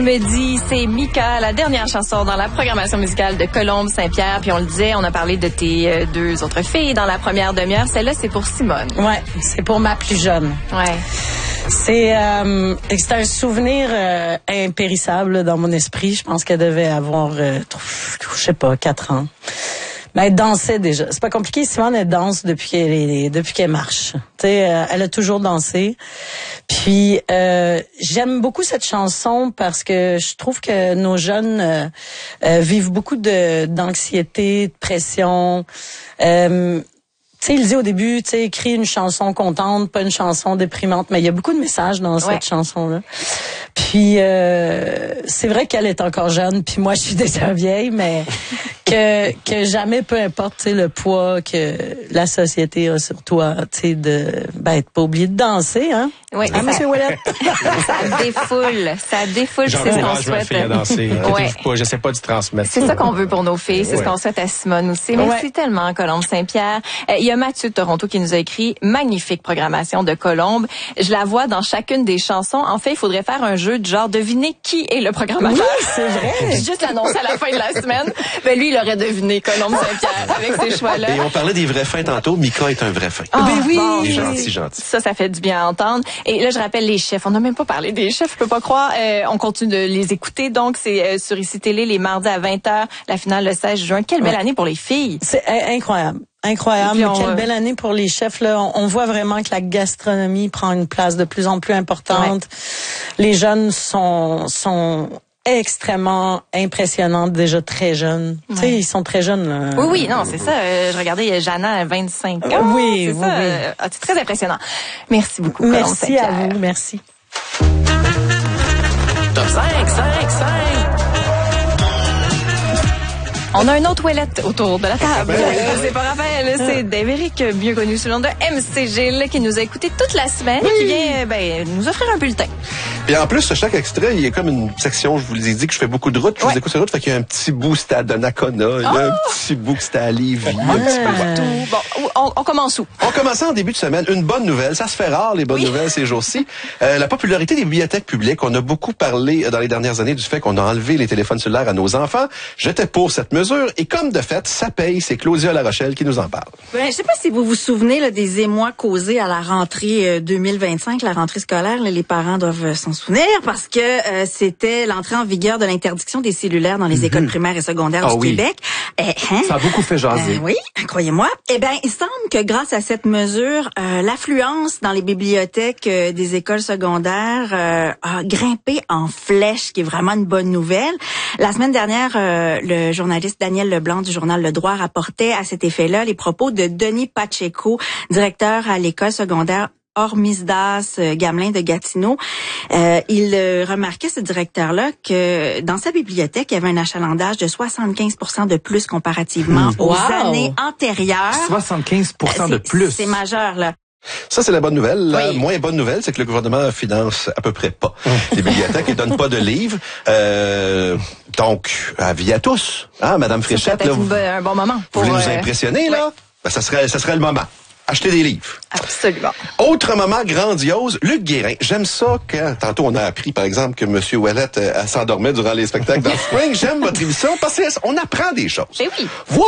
Midi, c'est Mika, la dernière chanson dans la programmation musicale de Colombe Saint-Pierre. Puis on le disait, on a parlé de tes deux autres filles dans la première demi-heure. Celle-là, c'est pour Simone. Ouais, c'est pour ma plus jeune. Ouais. C'est un souvenir impérissable là, dans mon esprit. Je pense qu'elle devait avoir, je sais pas, 4 ans. Mais elle dansait déjà. C'est pas compliqué. Simone, elle danse depuis qu'elle marche. Tu sais, elle a toujours dansé. Puis j'aime beaucoup cette chanson parce que je trouve que nos jeunes vivent beaucoup d'anxiété, de pression. Tu sais, il dit au début, tu sais, écris une chanson contente, pas une chanson déprimante. Mais il y a beaucoup de messages dans cette chanson-là. Puis c'est vrai qu'elle est encore jeune, puis moi je suis déjà vieille, mais que jamais, peu importe, tu sais, le poids que la société a sur toi, tu sais, être pas obligé de danser, hein. Oui, hein, Monsieur Ouellet? ça défoule, c'est ce qu'on souhaite. Fille à danser. Pas, j'essaie pas de transmettre. C'est ça qu'on veut pour nos filles, c'est ce qu'on souhaite à Simone aussi. Merci tellement, Colombe Saint-Pierre. Il y a Mathieu de Toronto qui nous a écrit magnifique programmation de Colombe. Je la vois dans chacune des chansons. En fait, il faudrait faire un jeu de genre deviner qui est le programmateur. Oui, c'est vrai. Juste l'annoncer à la fin de la semaine. Ben lui, il aurait deviné Colombe Saint-Pierre avec ces choix-là. Et on parlait des vrais fins tantôt. Mika est un vrai fin. Oh, ben oui. Bon, il est gentil. Ça fait du bien à entendre. Et là, je rappelle les chefs. On n'a même pas parlé des chefs, je peux pas croire. On continue de les écouter. Donc, c'est sur ICI Télé les mardis à 20h. La finale le 16 juin. Quelle belle année pour les filles. C'est incroyable. Incroyable. Quelle belle année pour les chefs, là. On voit vraiment que la gastronomie prend une place de plus en plus importante. Ouais. Les jeunes sont extrêmement impressionnantes, déjà très jeunes. Ouais. Tu sais, ils sont très jeunes, là. Oui, non, c'est ça. Je regardais Jana à 25 ans. Oui. C'est très impressionnant. Merci beaucoup, Merci à vous. Merci. Top 5. On a un autre Ouellette autour de la table. C'est pas Raphaël, c'est Dave-Éric, mieux connu sous le nom de MC Gilles, qui nous a écouté toute la semaine et qui vient nous offrir un bulletin. Puis en plus, chaque extrait, il y a comme une section, je vous l'ai dit, que je fais beaucoup de routes, je vous écoute sur la route, fait qu'il y a un petit bout, c'était à Donnacona, il y a un petit bout que c'était à Lévis, un petit peu partout. Bon, on commence où? On commençait en début de semaine. Une bonne nouvelle, ça se fait rare, les bonnes nouvelles ces jours-ci. La popularité des bibliothèques publiques, on a beaucoup parlé dans les dernières années du fait qu'on a enlevé les téléphones cellulaires à nos enfants. J'étais pour cette mesure, et comme de fait, ça paye, c'est Claudia La Rochelle qui nous en parle. Je sais pas si vous vous souvenez là, des émois causés à la rentrée 2025, la rentrée scolaire, là, les parents doivent s'en souvenir parce que c'était l'entrée en vigueur de l'interdiction des cellulaires dans les écoles primaires et secondaires du Québec. Ça a beaucoup fait jaser. Oui, croyez-moi. Eh bien, il semble que grâce à cette mesure, l'affluence dans les bibliothèques des écoles secondaires a grimpé en flèche, qui est vraiment une bonne nouvelle. La semaine dernière, le journaliste Daniel Leblanc du journal Le Droit rapportait à cet effet-là les propos de Denis Pacheco, directeur à l'école secondaire Hormisdas Gamelin de Gatineau. Il remarquait, ce directeur-là, que dans sa bibliothèque, il y avait un achalandage de 75% de plus comparativement aux années antérieures. 75% de plus. C'est majeur, là. Ça, c'est la bonne nouvelle. La moins bonne nouvelle, c'est que le gouvernement finance à peu près pas les bibliothèques et donne pas de livres. Donc, avis à tous. Hein, Madame Fréchette, là, un bon moment. Vous voulez nous impressionner, là? Ben, ça serait le moment. Acheter des livres. Absolument. Autre moment grandiose, Luc Guérin. J'aime ça quand, tantôt on a appris, par exemple, que M. Ouellette s'endormait durant les spectacles dans Spring. J'aime votre émission parce qu'on apprend des choses. Et oui.